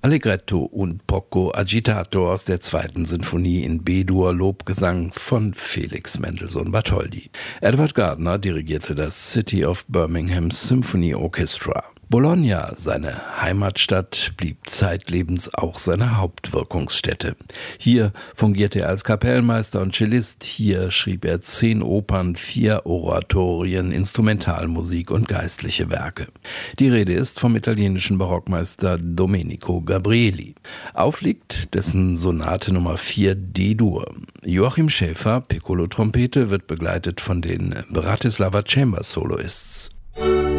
Allegretto und Poco agitato aus der 2. Sinfonie in B-Dur, Lobgesang von Felix Mendelssohn Bartholdy. Edward Gardner dirigierte das City of Birmingham Symphony Orchestra. Bologna, seine Heimatstadt, blieb zeitlebens auch seine Hauptwirkungsstätte. Hier fungierte er als Kapellmeister und Cellist, hier schrieb er 10 Opern, 4 Oratorien, Instrumentalmusik und geistliche Werke. Die Rede ist vom italienischen Barockmeister Domenico Gabrieli. Aufliegt dessen Sonate Nummer 4 D-Dur. Joachim Schäfer, Piccolo-Trompete, wird begleitet von den Bratislava Chamber Soloists.